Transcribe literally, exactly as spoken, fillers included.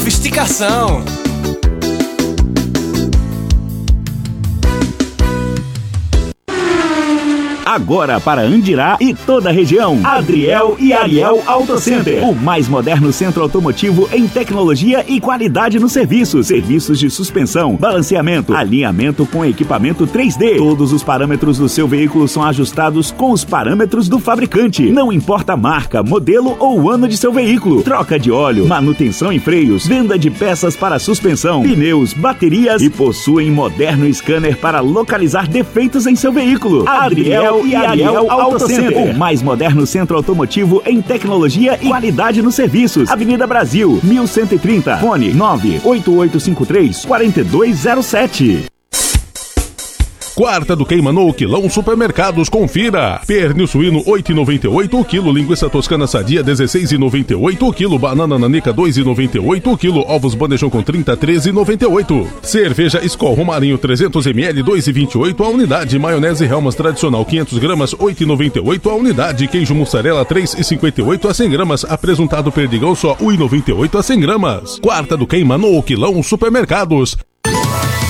sofisticação. Agora para Andirá e toda a região, Adriel e Ariel Auto Center, o mais moderno centro automotivo em tecnologia e qualidade no serviço. Serviços de suspensão, balanceamento, alinhamento com equipamento três D. Todos os parâmetros do seu veículo são ajustados com os parâmetros do fabricante. Não importa a marca, modelo ou ano de seu veículo. Troca de óleo, manutenção em freios, venda de peças para suspensão, pneus, baterias e possuem moderno scanner para localizar defeitos em seu veículo. Adriel e Ariel Auto Center, o mais moderno centro automotivo em tecnologia e qualidade nos serviços. Avenida Brasil, mil cento e trinta, fone nove oito oito cinco três, quatro dois zero sete. Quarta do Queima no Quilão Supermercados, confira. Pernil suíno oito reais e noventa e oito centavos o quilo, linguiça toscana sadia dezesseis reais e noventa e oito centavos o quilo, banana nanica dois reais e noventa e oito centavos o quilo, ovos bandejão com trinta, treze reais e noventa e oito centavos. Cerveja Skol Romarinho trezentos mililitros, dois reais e vinte e oito centavos a unidade. Maionese Helmas tradicional quinhentas gramas, oito reais e noventa e oito centavos a unidade. Queijo mussarela três reais e cinquenta e oito centavos a cem gramas. Apresuntado Perdigão só um real e noventa e oito centavos a cem gramas. Quarta do Queima no Quilão Supermercados.